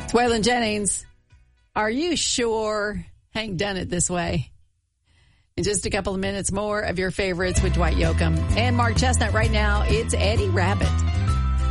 It's Waylon Jennings. Are you sure Hank done it this way? In just a couple of minutes, more of your favorites with Dwight Yoakam and Mark Chestnut. Right now, it's Eddie Rabbitt.